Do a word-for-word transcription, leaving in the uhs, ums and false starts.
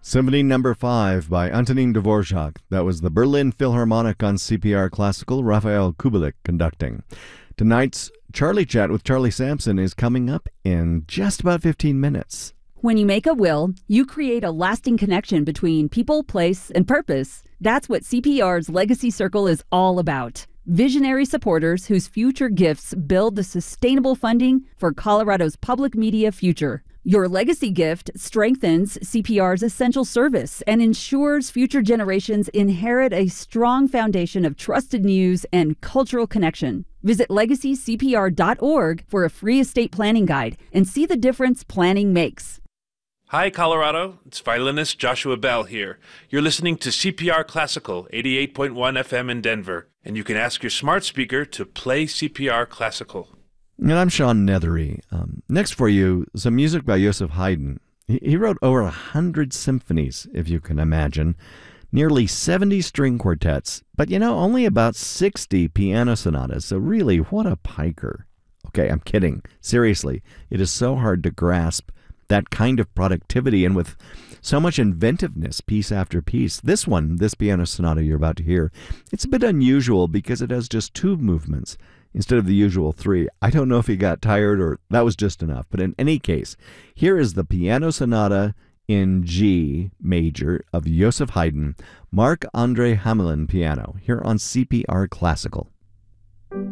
Symphony Number Five by Antonin Dvorak. That was the Berlin Philharmonic on C P R Classical, Raphael Kubelik conducting. Tonight's Charlie Chat with Charlie Sampson is coming up in just about fifteen minutes. When you make a will, you create a lasting connection between people, place, and purpose. That's what C P R's Legacy Circle is all about. Visionary supporters whose future gifts build the sustainable funding for Colorado's public media future. Your legacy gift strengthens C P R's essential service and ensures future generations inherit a strong foundation of trusted news and cultural connection. Visit legacy c p r dot org for a free estate planning guide and see the difference planning makes. Hi, Colorado. It's violinist Joshua Bell here. You're listening to C P R Classical, eighty-eight point one F M in Denver, and you can ask your smart speaker to play C P R Classical. And I'm Sean Nethery. Um, next for you, some music by Joseph Haydn. He, he wrote over a hundred symphonies, if you can imagine, nearly seventy string quartets, but you know, only about sixty piano sonatas, so really, what a piker. Okay, I'm kidding. Seriously, it is so hard to grasp that kind of productivity, and with so much inventiveness, piece after piece. This one, this piano sonata you're about to hear, it's a bit unusual because it has just two movements instead of the usual three. I don't know if he got tired or that was just enough, but in any case, here is the piano sonata in G major of Joseph Haydn, Marc-Andre Hamelin piano, here on C P R Classical.